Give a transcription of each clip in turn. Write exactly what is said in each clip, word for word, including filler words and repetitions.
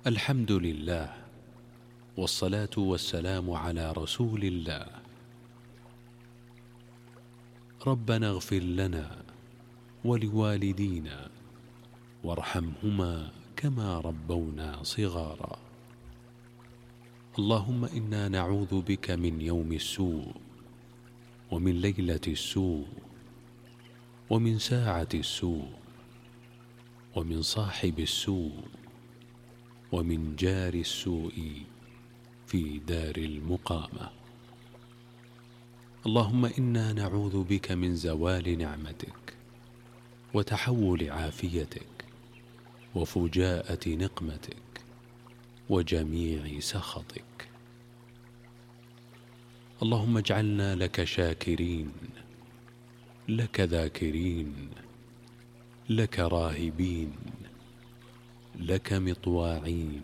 الحمد لله، والصلاة والسلام على رسول الله. ربنا اغفر لنا ولوالدينا وارحمهما كما ربونا صغارا. اللهم إنا نعوذ بك من يوم السوء، ومن ليلة السوء، ومن ساعة السوء، ومن صاحب السوء، ومن جار السوء في دار المقامة. اللهم إنا نعوذ بك من زوال نعمتك، وتحول عافيتك، وفجاءة نقمتك، وجميع سخطك. اللهم اجعلنا لك شاكرين، لك ذاكرين، لك راهبين، لك مطواعين،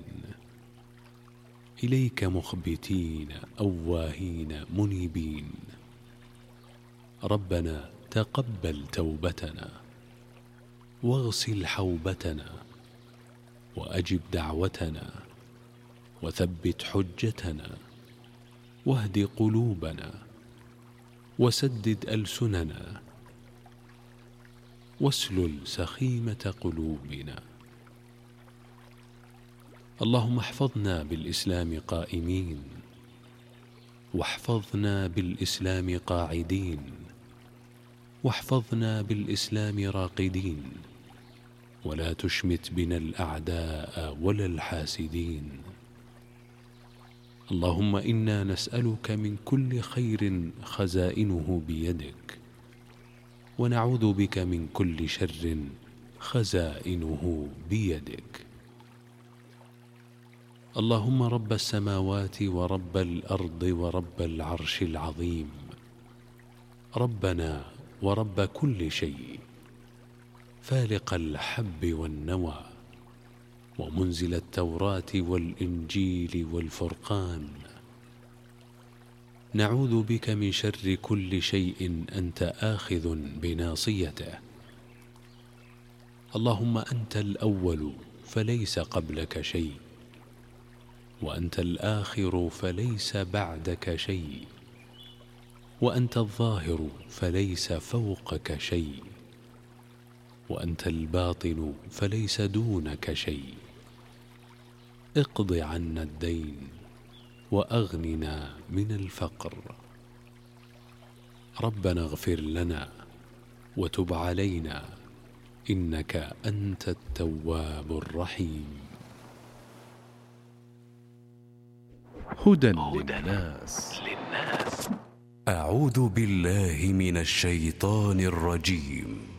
إليك مخبتين أواهين منيبين. ربنا تقبل توبتنا، واغسل حوبتنا، وأجب دعوتنا، وثبت حجتنا، واهد قلوبنا، وسدد ألسننا، واسلل سخيمة قلوبنا. اللهم احفظنا بالإسلام قائمين، واحفظنا بالإسلام قاعدين، واحفظنا بالإسلام راقدين، ولا تشمت بنا الأعداء ولا الحاسدين. اللهم إنا نسألك من كل خير خزائنه بيدك، ونعوذ بك من كل شر خزائنه بيدك. اللهم رب السماوات ورب الأرض ورب العرش العظيم، ربنا ورب كل شيء، فالق الحب والنوى، ومنزل التوراة والإنجيل والفرقان، نعوذ بك من شر كل شيء أنت آخذ بناصيته. اللهم أنت الأول فليس قبلك شيء، وأنت الآخر فليس بعدك شيء، وأنت الظاهر فليس فوقك شيء، وأنت الباطن فليس دونك شيء. اقض عنا الدين، وأغننا من الفقر. ربنا اغفر لنا وتب علينا، إنك أنت التواب الرحيم. هدى للناس. أعوذ بالله من الشيطان الرجيم.